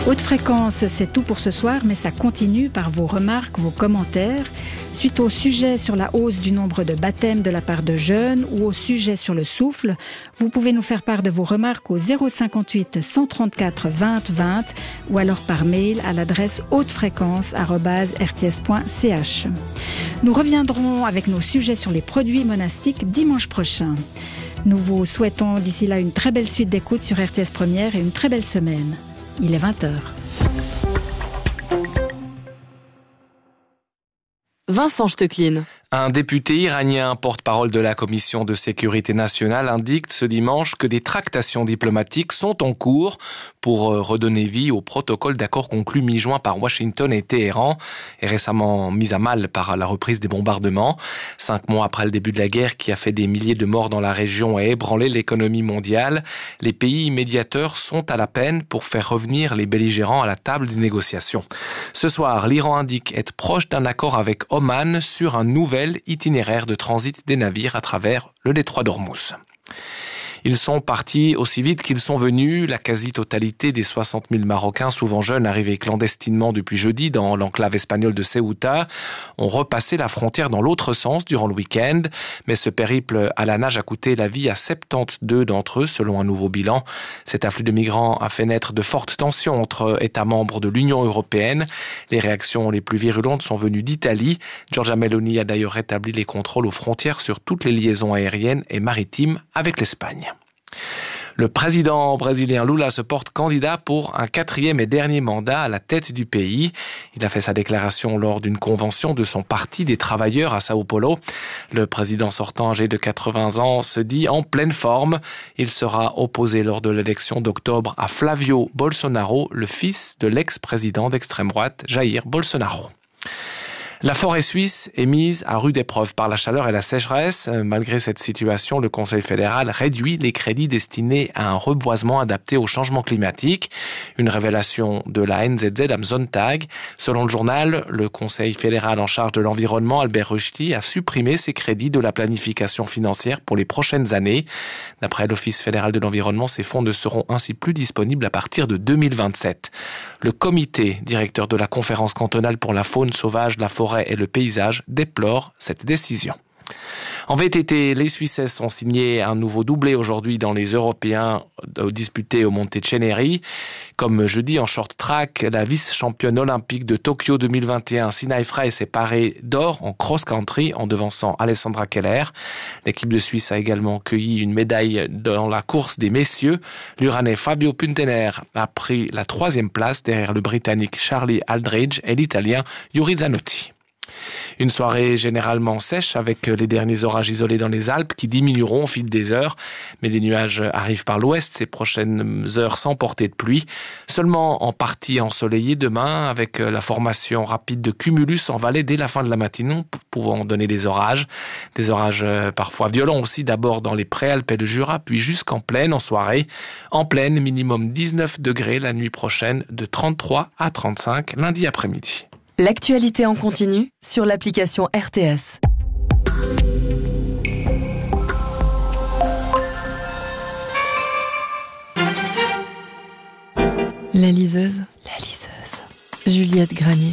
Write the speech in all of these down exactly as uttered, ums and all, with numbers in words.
Haute fréquence, c'est tout pour ce soir, mais ça continue par vos remarques, vos commentaires. Suite au sujet sur la hausse du nombre de baptêmes de la part de jeunes ou au sujet sur le souffle, vous pouvez nous faire part de vos remarques au zéro cinquante-huit cent trente-quatre vingt vingt ou alors par mail à l'adresse hautefréquence arobase r t s point c h. Nous reviendrons avec nos sujets sur les produits monastiques dimanche prochain. Nous vous souhaitons d'ici là une très belle suite d'écoute sur R T S Première et une très belle semaine. Il est vingt heures. Vincent Stechlin. Un député iranien, porte-parole de la Commission de sécurité nationale, indique ce dimanche que des tractations diplomatiques sont en cours pour redonner vie au protocole d'accord conclu mi-juin par Washington et Téhéran et récemment mis à mal par la reprise des bombardements. Cinq mois après le début de la guerre qui a fait des milliers de morts dans la région et ébranlé l'économie mondiale, les pays médiateurs sont à la peine pour faire revenir les belligérants à la table des négociations. Ce soir, l'Iran indique être proche d'un accord avec Oman sur un nouvel itinéraire de transit des navires à travers le détroit d'Ormuz. Ils sont partis aussi vite qu'ils sont venus. La quasi-totalité des soixante mille Marocains, souvent jeunes, arrivés clandestinement depuis jeudi dans l'enclave espagnole de Ceuta, ont repassé la frontière dans l'autre sens durant le week-end. Mais ce périple à la nage a coûté la vie à soixante-douze d'entre eux, selon un nouveau bilan. Cet afflux de migrants a fait naître de fortes tensions entre États membres de l'Union européenne. Les réactions les plus virulentes sont venues d'Italie. Giorgia Meloni a d'ailleurs rétabli les contrôles aux frontières sur toutes les liaisons aériennes et maritimes avec l'Espagne. Le président brésilien Lula se porte candidat pour un quatrième et dernier mandat à la tête du pays. Il a fait sa déclaration lors d'une convention de son parti des travailleurs à Sao Paulo. Le président sortant âgé de quatre-vingts ans se dit en pleine forme. Il sera opposé lors de l'élection d'octobre à Flavio Bolsonaro, le fils de l'ex-président d'extrême droite Jair Bolsonaro. La forêt suisse est mise à rude épreuve par la chaleur et la sécheresse. Malgré cette situation, le Conseil fédéral réduit les crédits destinés à un reboisement adapté au changement climatique. Une révélation de la N Z Z am Sonntag. Selon le journal, le Conseil fédéral en charge de l'environnement, Albert Ruchti, a supprimé ses crédits de la planification financière pour les prochaines années. D'après l'Office fédéral de l'environnement, ces fonds ne seront ainsi plus disponibles à partir de deux mille vingt-sept. Le comité directeur de la conférence cantonale pour la faune sauvage, la forêt et le paysage déplore cette décision. En V T T, les Suissesses ont signé un nouveau doublé aujourd'hui dans les Européens disputés au Monteceneri. Comme jeudi en short track, la vice-championne olympique de Tokyo deux mille vingt et un, Sinai Frey, s'est parée d'or en cross-country en devançant Alessandra Keller. L'équipe de Suisse a également cueilli une médaille dans la course des messieurs. L'Uranais Fabio Puntener a pris la troisième place derrière le Britannique Charlie Aldridge et l'Italien Yuri Zanotti. Une soirée généralement sèche avec les derniers orages isolés dans les Alpes qui diminueront au fil des heures. Mais des nuages arrivent par l'ouest ces prochaines heures sans portée de pluie. Seulement en partie ensoleillé demain avec la formation rapide de cumulus en vallée dès la fin de la matinée pouvant donner des orages. Des orages parfois violents aussi d'abord dans les Préalpes et le Jura puis jusqu'en plaine en soirée. En plaine, minimum dix-neuf degrés la nuit prochaine de trente-trois à trente-cinq lundi après-midi. L'actualité en continu sur l'application R T S. La liseuse, la liseuse, Juliette Granier.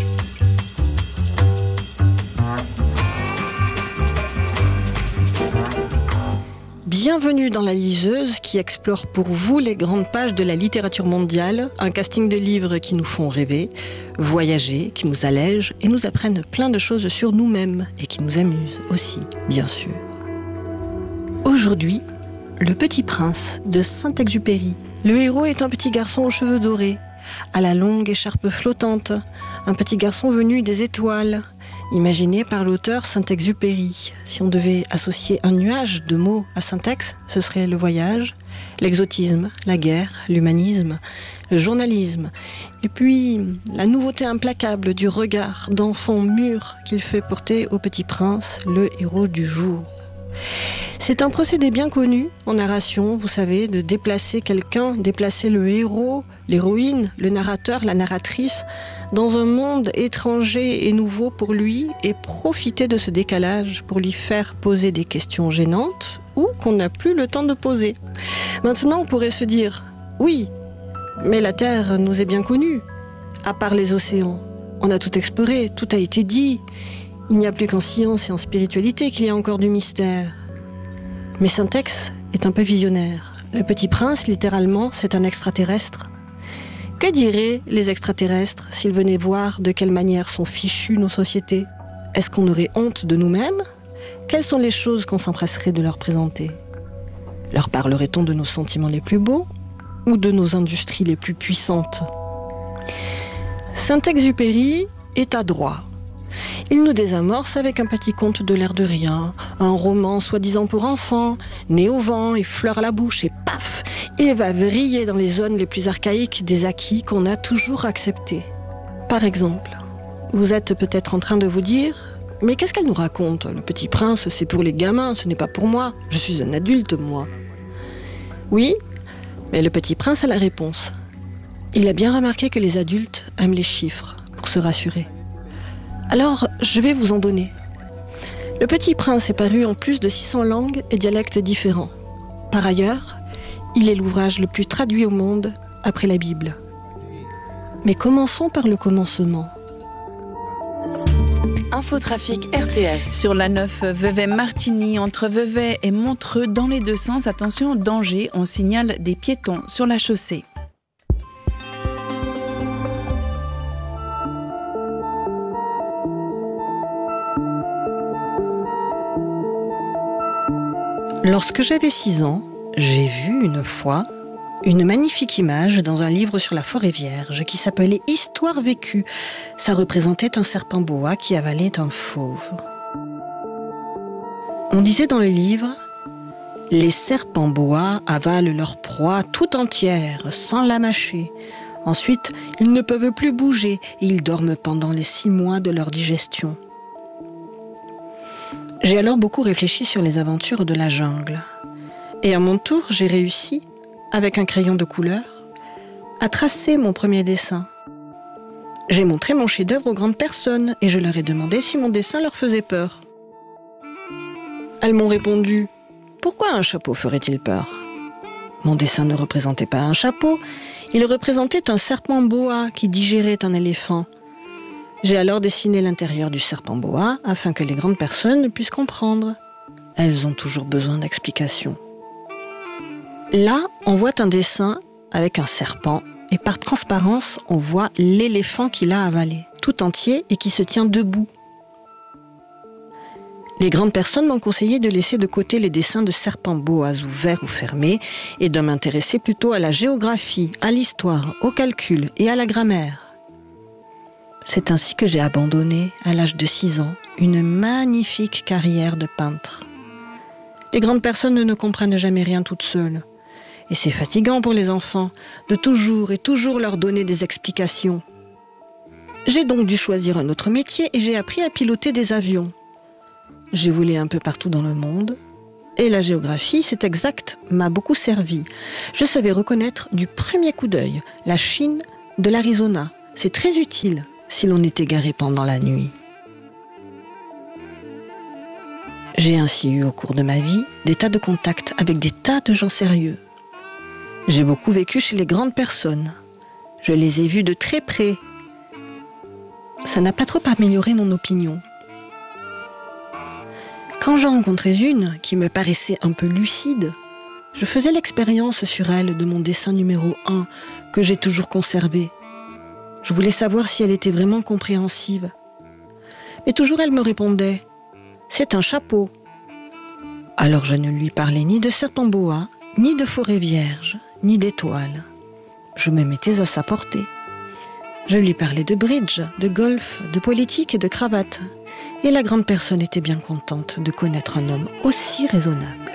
Bienvenue dans La Liseuse qui explore pour vous les grandes pages de la littérature mondiale, un casting de livres qui nous font rêver, voyager, qui nous allègent et nous apprennent plein de choses sur nous-mêmes et qui nous amusent aussi, bien sûr. Aujourd'hui, Le Petit Prince de Saint-Exupéry. Le héros est un petit garçon aux cheveux dorés, à la longue écharpe flottante, un petit garçon venu des étoiles, imaginé par l'auteur Saint-Exupéry. Si on devait associer un nuage de mots à Saint-Ex, ce serait le voyage, l'exotisme, la guerre, l'humanisme, le journalisme, et puis la nouveauté implacable du regard d'enfant mûr qu'il fait porter au Petit Prince, le héros du jour. C'est un procédé bien connu en narration, vous savez, de déplacer quelqu'un, déplacer le héros, l'héroïne, le narrateur, la narratrice, dans un monde étranger et nouveau pour lui et profiter de ce décalage pour lui faire poser des questions gênantes ou qu'on n'a plus le temps de poser. Maintenant, on pourrait se dire, oui, Mais la Terre nous est bien connue. À part les océans, on a tout exploré, tout a été dit. Il n'y a plus qu'en science et en spiritualité qu'il y a encore du mystère. Mais Saint-Ex est un peu visionnaire. Le Petit Prince, littéralement, c'est un extraterrestre. Que diraient les extraterrestres s'ils venaient voir de quelle manière sont fichues nos sociétés ? Est-ce qu'on aurait honte de nous-mêmes ? Quelles sont les choses qu'on s'empresserait de leur présenter ? Leur parlerait-on de nos sentiments les plus beaux ou de nos industries les plus puissantes ? Saint-Exupéry est adroit. Il nous désamorce avec un petit conte de l'air de rien, un roman soi-disant pour enfants, né au vent et fleur à la bouche, et paf, il va vriller dans les zones les plus archaïques des acquis qu'on a toujours acceptés. Par exemple, vous êtes peut-être en train de vous dire « Mais qu'est-ce qu'elle nous raconte ? Le Petit Prince, c'est pour les gamins, ce n'est pas pour moi. Je suis un adulte, moi. » Oui, mais le Petit Prince a la réponse. Il a bien remarqué que les adultes aiment les chiffres pour se rassurer. Alors, je vais vous en donner. Le Petit Prince est paru en plus de six cents langues et dialectes différents. Par ailleurs, il est l'ouvrage le plus traduit au monde après la Bible. Mais commençons par le commencement. Infotrafic R T S. Sur la neuf Vevey-Martigny, entre Vevey et Montreux, dans les deux sens, attention, danger, on signale des piétons sur la chaussée. Lorsque j'avais six ans, j'ai vu une fois une magnifique image dans un livre sur la forêt vierge qui s'appelait « Histoire vécue ». Ça représentait un serpent boa qui avalait un fauve. On disait dans le livre « Les serpents boa avalent leur proie tout entière, sans la mâcher. Ensuite, ils ne peuvent plus bouger et ils dorment pendant les six mois de leur digestion. » J'ai alors beaucoup réfléchi sur les aventures de la jungle. Et à mon tour, j'ai réussi, avec un crayon de couleur, à tracer mon premier dessin. J'ai montré mon chef-d'œuvre aux grandes personnes et je leur ai demandé si mon dessin leur faisait peur. Elles m'ont répondu « Pourquoi un chapeau ferait-il peur ?» Mon dessin ne représentait pas un chapeau, il représentait un serpent boa qui digérait un éléphant. J'ai alors dessiné l'intérieur du serpent boa afin que les grandes personnes puissent comprendre. Elles ont toujours besoin d'explications. Là, on voit un dessin avec un serpent et par transparence, on voit l'éléphant qui l'a avalé, tout entier et qui se tient debout. Les grandes personnes m'ont conseillé de laisser de côté les dessins de serpents boas ouverts ou fermés et de m'intéresser plutôt à la géographie, à l'histoire, au calcul et à la grammaire. C'est ainsi que j'ai abandonné, à l'âge de six ans, une magnifique carrière de peintre. Les grandes personnes ne comprennent jamais rien toutes seules. Et c'est fatigant pour les enfants de toujours et toujours leur donner des explications. J'ai donc dû choisir un autre métier et j'ai appris à piloter des avions. J'ai volé un peu partout dans le monde. Et la géographie, c'est exact, m'a beaucoup servi. Je savais reconnaître du premier coup d'œil la Chine de l'Arizona. C'est très utile si l'on est égaré pendant la nuit. J'ai ainsi eu au cours de ma vie des tas de contacts avec des tas de gens sérieux. J'ai beaucoup vécu chez les grandes personnes. Je les ai vues de très près. Ça n'a pas trop amélioré mon opinion. Quand j'en rencontrais une qui me paraissait un peu lucide, je faisais l'expérience sur elle de mon dessin numéro un que j'ai toujours conservé. Je voulais savoir si elle était vraiment compréhensive. Mais toujours elle me répondait « C'est un chapeau ». Alors je ne lui parlais ni de serpent boa, ni de forêt vierge, ni d'étoiles. Je me mettais à sa portée. Je lui parlais de bridge, de golf, de politique et de cravate. Et la grande personne était bien contente de connaître un homme aussi raisonnable.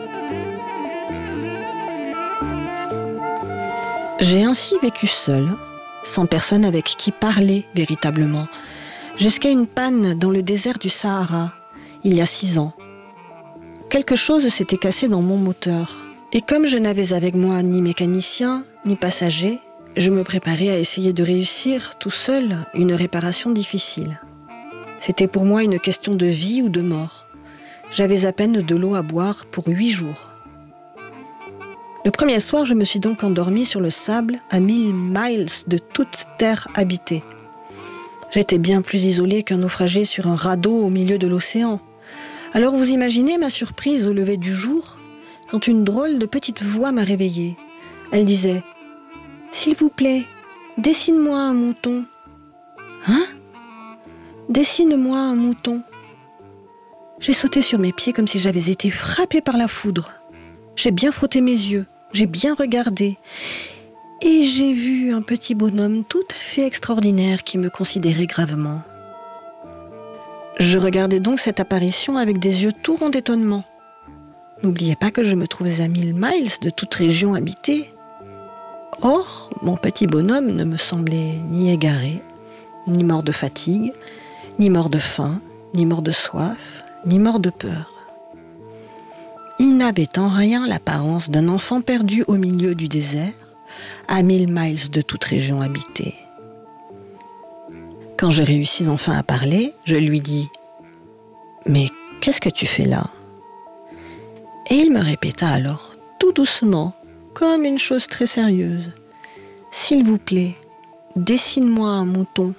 J'ai ainsi vécu seule, sans personne avec qui parler véritablement, jusqu'à une panne dans le désert du Sahara, il y a six ans. Quelque chose s'était cassé dans mon moteur. Et comme je n'avais avec moi ni mécanicien, ni passager, je me préparais à essayer de réussir tout seul une réparation difficile. C'était pour moi une question de vie ou de mort. J'avais à peine de l'eau à boire pour huit jours. Le premier soir, je me suis donc endormie sur le sable à mille miles de toute terre habitée. J'étais bien plus isolée qu'un naufragé sur un radeau au milieu de l'océan. Alors vous imaginez ma surprise au lever du jour, quand une drôle de petite voix m'a réveillée. Elle disait « S'il vous plaît, dessine-moi un mouton. »« Hein ? Dessine-moi un mouton. » J'ai sauté sur mes pieds comme si j'avais été frappée par la foudre. J'ai bien frotté mes yeux, j'ai bien regardé. Et j'ai vu un petit bonhomme tout à fait extraordinaire qui me considérait gravement. Je regardais donc cette apparition avec des yeux tout ronds d'étonnement. N'oubliez pas que je me trouvais à mille miles de toute région habitée. Or, mon petit bonhomme ne me semblait ni égaré, ni mort de fatigue, ni mort de faim, ni mort de soif, ni mort de peur. Il n'avait en rien l'apparence d'un enfant perdu au milieu du désert, à mille miles de toute région habitée. Quand je réussis enfin à parler, je lui dis « Mais qu'est-ce que tu fais là ?» Et il me répéta alors, tout doucement, comme une chose très sérieuse, « S'il vous plaît, dessine-moi un mouton. »